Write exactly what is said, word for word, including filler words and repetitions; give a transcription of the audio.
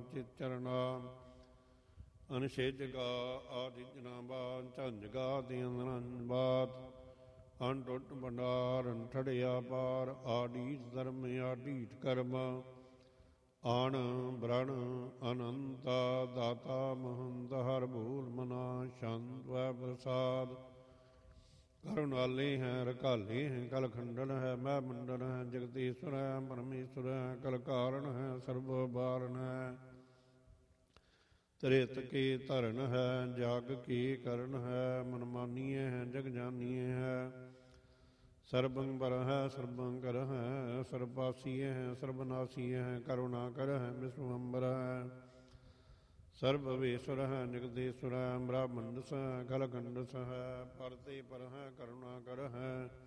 ਚਿਤ ਚਰਨਾ ਅਨਸ਼ੇਜਗਾ ਆਦਿ ਜਨਾਬਾਨ ਝੰਜਗਾ ਦੀ ਅੰਦਰਨ ਬਾਤ ਅਨ ਟੁੱਟ ਭੰਡਾਰ ਠੜਿਆ ਪਾਰ ਆਡੀਟ ਧਰਮ ਆਡੀਟ ਕਰਮ ਆਣ ਬ੍ਰਣ ਅਨੰਤਾ ਦਾਤਾ ਮਹੰਤ ਹਰ ਭੂਲ ਮਨਾ ਸ਼ੰਤ ਵੈ ਪ੍ਰਸਾਦ ਕਰੁਣਾਲੇ ਹੈ ਰਕਾਲੇ ਹੈ ਕਲ ਖੰਡਨ ਹੈ ਮੈ ਮੰਡਨ ਹੈ ਜਗਦੀਸ਼ਵਰ ਹੈ ਪਰਮੇਸ਼ਵਰ ਹੈ ਕਲ ਕਾਰਨ ਹੈ ਸਰਬ ਬਾਰਨ ਹੈ ਤ੍ਰਿਤ ਕੀ ਧਰਨ ਹੈ ਜਗ ਕੀ ਕਰਨ ਹੈ ਮਨਮਾਨੀਏ ਹੈ ਜਗ ਜਾਨੀਏ ਹੈ ਸਰਬੰ ਬਰ ਹੈ ਸਰਬੰ ਕਰ ਹੈ ਸਰਬਾਸੀਏ ਹੈ ਸਰਬਨਾਸੀਏ ਹੈ ਕਰੁਣਾ ਕਰ ਹੈ ਵਿਸ਼ਵੰਬਰ ਹੈ ਸਰਬਵੇਸ਼ਵਰ ਹੈ ਜਗਦੀਸ਼ਵਰ ਹੈ ਬ੍ਰਹਮੰਡ ਸ ਕਲ ਖੰਡ ਸ ਹੈ ਪਰਤੇ ਪਰ ਹੈ ਕਰੁਣਾ ਕਰ ਹੈ